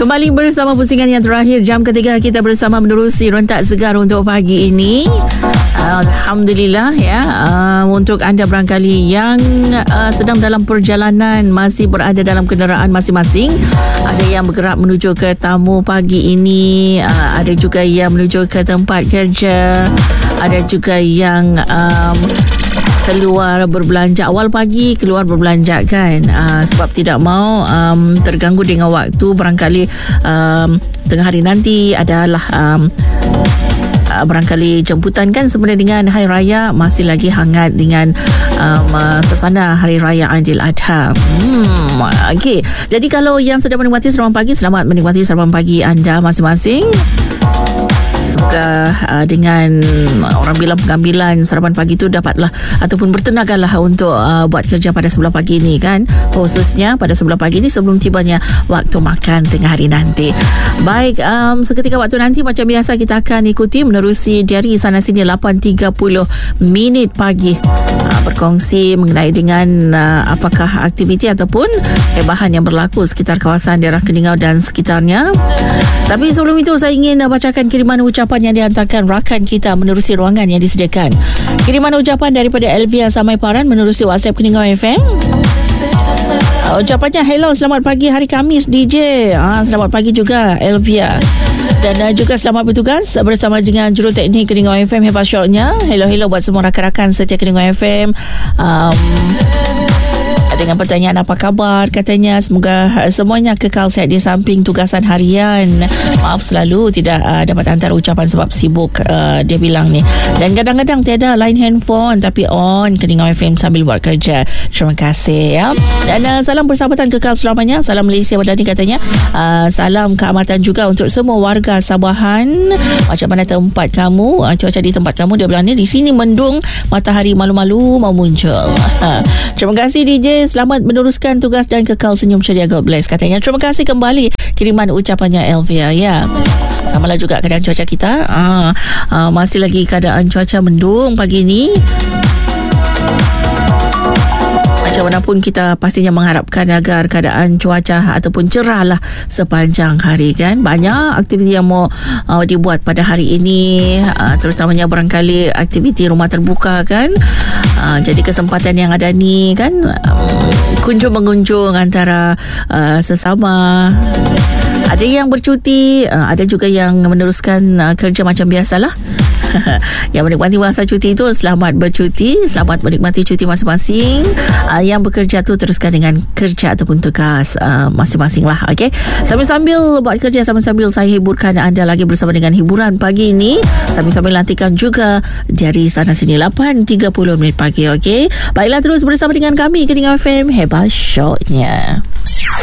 Kembali bersama pusingan yang terakhir, jam ketiga kita bersama menerusi rentak segar untuk pagi ini. Alhamdulillah ya. Untuk anda barangkali yang sedang dalam perjalanan, masih berada dalam kenderaan masing-masing, ada yang bergerak menuju ke tamu pagi ini, ada juga yang menuju ke tempat kerja, ada juga yang keluar berbelanja awal pagi, keluar berbelanja kan, sebab tidak mau terganggu dengan waktu. Barangkali tengah hari nanti adalah barangkali jemputan kan, sebenarnya dengan Hari Raya masih lagi hangat dengan suasana Hari Raya Aidiladha. Okey, jadi kalau yang sedang menikmati sarapan pagi, selamat menikmati sarapan pagi anda masing-masing. Semoga dengan orang bilang pengambilan sarapan pagi itu dapatlah ataupun bertenagalah untuk buat kerja pada sebelah pagi ini kan, khususnya pada sebelah pagi ini sebelum tibanya waktu makan tengah hari nanti. Baik, seketika waktu nanti macam biasa kita akan ikuti menerusi dari sana sini 8.30 minit pagi, berkongsi mengenai dengan apakah aktiviti ataupun hebahan yang berlaku sekitar kawasan daerah Keningau dan sekitarnya. Tapi sebelum itu saya ingin bacakan kiriman ucapan yang dihantarkan rakan kita menerusi ruangan yang disediakan. Kiriman ucapan daripada Elvia Samaiparan menerusi WhatsApp Keningau FM. Ucapannya, hello, selamat pagi hari Khamis DJ. Selamat pagi juga Elvia. Dan juga selamat bertugas bersama dengan juruteknik Keningau FM hebat syoknya. Hello buat semua rakan-rakan setia Keningau FM. Dengan pertanyaan apa khabar, katanya semoga semuanya kekal sihat di samping tugasan harian. Maaf selalu tidak dapat hantar ucapan sebab sibuk, dia bilang ni. Dan kadang-kadang tiada line handphone tapi on Keningau FM sambil buat kerja. Terima kasih ya. Dan salam persahabatan kekal selamanya. Salam Malaysia Madani katanya. Salam keamatan juga untuk semua warga Sabahan. Macam mana tempat kamu, cuaca di tempat kamu? Dia bilang ni, di sini mendung, matahari malu-malu mau muncul. Terima kasih DJ, selamat meneruskan tugas dan kekal senyum ceria, God bless katanya. Terima kasih kembali kiriman ucapannya Elvia ya. Samalah juga keadaan cuaca kita, masih lagi keadaan cuaca mendung pagi ni. Macam mana pun kita pastinya mengharapkan agar keadaan cuaca ataupun cerahlah sepanjang hari kan. Banyak aktiviti yang mau dibuat pada hari ini, terutamanya barangkali aktiviti rumah terbuka kan. Jadi kesempatan yang ada ni kan, kunjung-mengunjung antara sesama. Ada yang bercuti, ada juga yang meneruskan kerja macam biasalah. Yang menikmati masa cuti itu selamat bercuti, selamat menikmati cuti masing-masing. Yang bekerja tu teruskan dengan kerja ataupun tugas masing-masing lah. Okay? Sambil-sambil buat kerja, sambil-sambil saya hiburkan anda lagi bersama dengan hiburan pagi ini, sambil-sambil nantikan juga dari sana sini 8.30 minit pagi. Okay? Baiklah, terus bersama dengan kami Keningau FM hebat syoknya.